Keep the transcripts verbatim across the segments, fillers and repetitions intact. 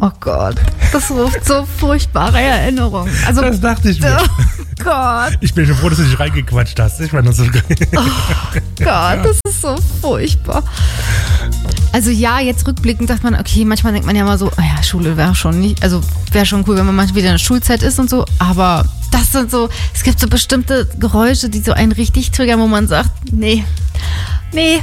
Oh Gott, das ruft so furchtbare Erinnerungen. Also, das dachte ich mir. Oh Gott. Ich bin schon froh, dass du dich reingequatscht hast. Ich meine, das so geil. Oh Gott, das ist so furchtbar. Also ja, jetzt rückblickend sagt man, okay, manchmal denkt man ja mal so, oh ja, Schule wäre schon nicht, also wäre schon cool, wenn man mal wieder in der Schulzeit ist und so, aber das sind so, es gibt so bestimmte Geräusche, die so einen richtig triggern, wo man sagt, nee, nee,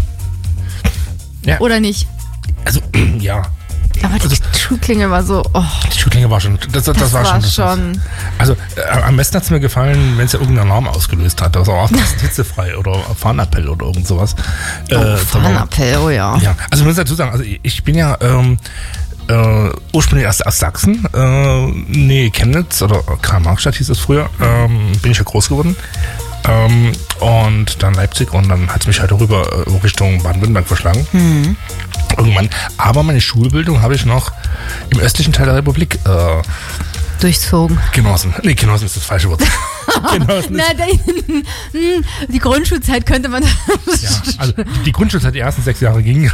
ja. Oder nicht. Also, ja. Aber die also, Schulklingel war so, oh. Die Schulklingel war schon, das, das, das war, war schon. Das schon. Also, äh, am besten hat es mir gefallen, wenn es ja irgendeinen Alarm ausgelöst hat. Also auch hitzefrei oder Fahnenappell oder irgend sowas. Oh, äh, Fahnenappell, oh ja. Ja, also ich muss dazu sagen, also ich bin ja ähm, äh, ursprünglich aus, aus Sachsen, äh, nee, Chemnitz oder Karl-Marx-Stadt hieß es früher, ähm, bin ich ja groß geworden. Ähm, und dann Leipzig und dann hat es mich halt rüber äh, Richtung Baden-Württemberg verschlagen. Mhm. Irgendwann. Aber meine Schulbildung habe ich noch im östlichen Teil der Republik äh, durchzogen. Genossen. Nee, genossen ist das falsche Wort. Genossen Na, die, die Grundschulzeit könnte man... ja, also die Grundschulzeit die ersten sechs Jahre ging.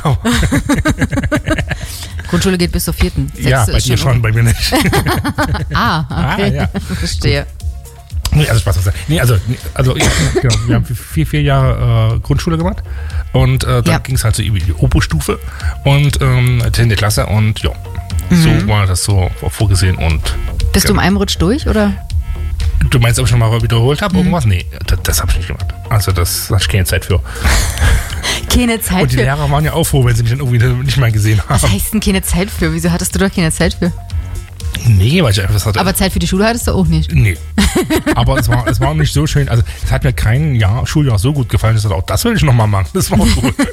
Grundschule geht bis zur vierten. Sechste ja, bei dir schon, schon, bei mir nicht. ah, okay. Ah, ja. Verstehe. Nee, also Spaß. Nee, also, also ja, genau, wir haben vier, vier Jahre äh, Grundschule gemacht und äh, dann ja. ging es halt so über die Oberstufe und ähm, zehnte Klasse und ja, mhm. so war das so vorgesehen und... Bist ja. du im einem Rutsch durch, oder? Du meinst, ob ich schon mal wiederholt habe, mhm. irgendwas? Nee, das, das habe ich nicht gemacht. Also das hatte ich keine Zeit für. Keine Zeit für? Und die für. Lehrer waren ja auch froh, wenn sie mich dann irgendwie nicht mehr gesehen haben. Was heißt denn keine Zeit für? Wieso hattest du doch keine Zeit für? Nee, weil ich einfach das hatte. Aber Zeit für die Schule hattest du auch nicht? Nee. Aber es war, es war nicht so schön. Also es hat mir kein Jahr, Schuljahr so gut gefallen, dass ich dachte, auch das will ich nochmal machen. Das war auch cool.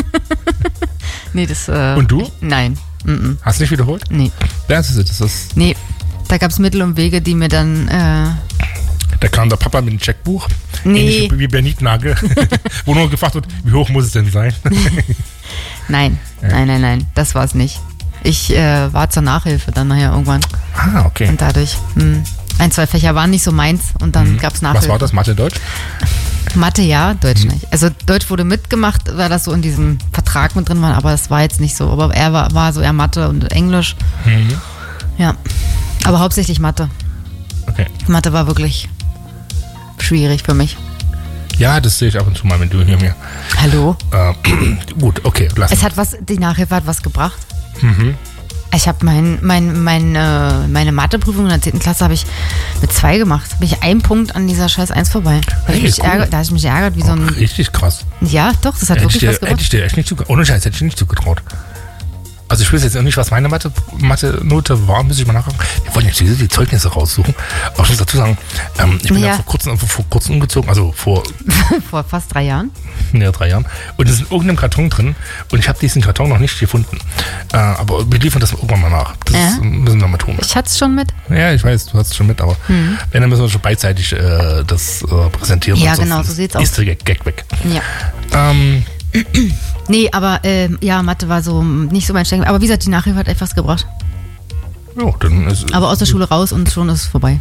Nee, das... Äh, und du? Ich, nein. Mm-mm. Hast du nicht wiederholt? Nee. Das ist es. Das ist nee. Da gab es Mittel und Wege, die mir dann... Äh da kam der Papa mit dem Checkbuch. Nee. Ähnlich wie bei Nietnagel. Wo nur gefragt wird, wie hoch muss es denn sein? Nein, ja. nein, nein, nein. Das war es nicht. Ich äh, war zur Nachhilfe dann nachher irgendwann. Ah, okay. Und dadurch, mh, ein, zwei Fächer waren nicht so meins und dann mhm. gab es Nachhilfe. Was war das? Mathe, Deutsch? Mathe ja, Deutsch mhm. nicht. Also Deutsch wurde mitgemacht, weil das so in diesem Vertrag mit drin war, aber das war jetzt nicht so. Aber er war, war so eher Mathe und Englisch. Mhm. Ja, aber hauptsächlich Mathe. Okay. Mathe war wirklich schwierig für mich. Ja, das sehe ich ab und zu mal, wenn du hier mir... Hallo? Äh, gut, okay, lass Es hat was, die Nachhilfe hat was gebracht. Mhm. Ich habe mein, mein, mein, äh, meine Matheprüfung in der zehnten Klasse habe ich mit zwei gemacht. Bin ich einen Punkt an dieser scheiß eins vorbei. Da hey, habe ich, cool. ärgert, da hab ich mich ärgert wie so ein... Richtig krass. Ja, doch, das hat hätte wirklich dir, was gebracht. Hätte ich dir echt nicht zugetraut. Ohne Scheiß, hätte ich dir nicht zugetraut. Also ich weiß jetzt auch nicht, was meine Mathe, Mathe-Note war, muss ich mal nachgucken. Wir wollen jetzt die, die Zeugnisse raussuchen. Aber ich muss dazu sagen, ähm, ich bin ja, ja vor, kurzem, vor kurzem umgezogen, also vor... vor fast drei Jahren? Ja, drei Jahren. Und es ist in irgendeinem Karton drin und ich habe diesen Karton noch nicht gefunden. Äh, aber wir liefern das irgendwann mal nach. Das ja. müssen wir mal tun. Ich hatte es schon mit. Ja, ich weiß, du hast es schon mit, aber mhm. wenn, dann müssen wir schon beidseitig äh, das äh, präsentieren. Ja, genau, so sieht's aus. Ist der Gag, Gag weg. Ja. Ähm... Nee, aber äh, ja, Mathe war so nicht so mein Stecken. Aber wie gesagt, die Nachhilfe hat etwas gebracht. Ja, dann ist aber aus der Schule raus und schon ist es vorbei.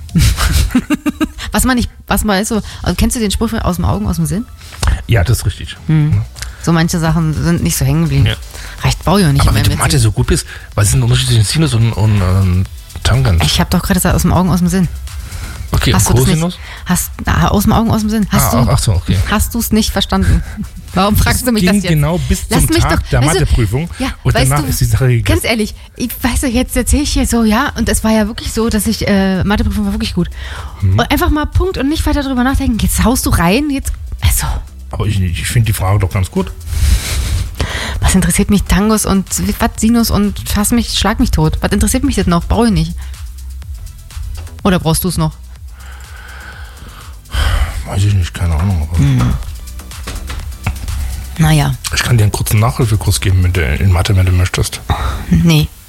was man nicht, was man ist so, also kennst du den Spruch aus dem Augen, aus dem Sinn? Ja, das ist richtig. Hm. So manche Sachen sind nicht so hängen geblieben. Ja. Reicht Baujahr nicht. Aber wenn du Mathe so gut bist, was sind unterschiedliche Sinus und, und ähm, Tangent? Ich habe doch gerade gesagt, aus dem Augen, aus dem Sinn. Okay, hast und Cosinus? Hast, ah, aus dem Augen, aus dem Sinn. Hast ah, du, ach so, okay. Hast du es nicht verstanden? Warum fragst das du mich ging das jetzt? Genau bis Lass zum mich Tag doch, der weißt du, Matheprüfung ja, und danach du, ist die Sache gegessen. Ganz ehrlich, ich weiß jetzt erzähle ich hier so, ja, und es war ja wirklich so, dass ich, äh, Matheprüfung war wirklich gut. Hm. Und einfach mal Punkt und nicht weiter drüber nachdenken. Jetzt haust du rein, jetzt, also. Aber ich, ich finde die Frage doch ganz gut. Was interessiert mich Tangos und was Sinus und fass mich, schlag mich tot. Was interessiert mich das noch? Brauche ich nicht. Oder brauchst du es noch? Weiß ich nicht, keine Ahnung. Aber hm. Naja. Ich kann dir einen kurzen Nachhilfekurs geben mit der, in Mathe, wenn du möchtest. Nee.